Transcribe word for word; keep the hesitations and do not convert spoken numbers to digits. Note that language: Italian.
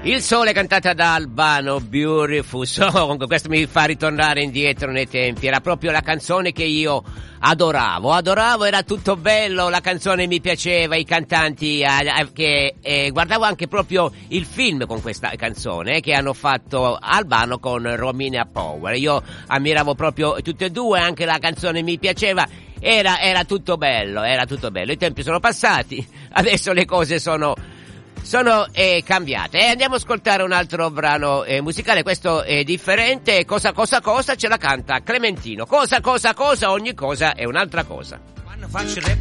Il sole cantata da Albano, Beautiful Song, questo mi fa ritornare indietro nei tempi, era proprio la canzone che io adoravo, adoravo, era tutto bello, la canzone mi piaceva, i cantanti, eh, che eh, guardavo anche proprio il film con questa canzone eh, che hanno fatto Albano con Romina Power, io ammiravo proprio tutte e due, anche la canzone mi piaceva, era, era tutto bello, era tutto bello, i tempi sono passati, adesso le cose sono... sono eh, cambiate e eh, andiamo a ascoltare un altro brano eh, musicale, questo è differente, cosa cosa cosa ce la canta Clementino, cosa cosa cosa ogni cosa è un'altra cosa. Quando faccio rap